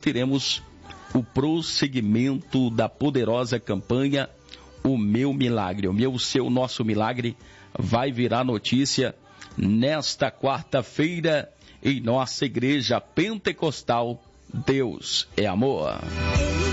teremos o prosseguimento da poderosa campanha O Meu Milagre. O meu, o seu, o nosso milagre vai virar notícia nesta quarta-feira em nossa igreja pentecostal. Deus é amor.